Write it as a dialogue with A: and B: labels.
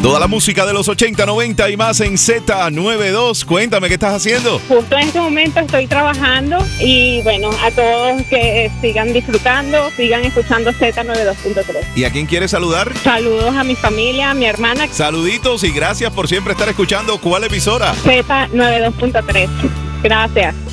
A: Toda la música de los 80, 90 y más en Z92. Cuéntame, ¿qué estás haciendo?
B: Justo en este momento estoy trabajando y bueno, a todos que sigan disfrutando, sigan escuchando Z92.3.
A: ¿Y a quién quieres saludar?
B: Saludos a mi familia, a mi hermana.
A: Saluditos y gracias por siempre estar escuchando. ¿Cuál emisora?
B: Z92.3. Gracias.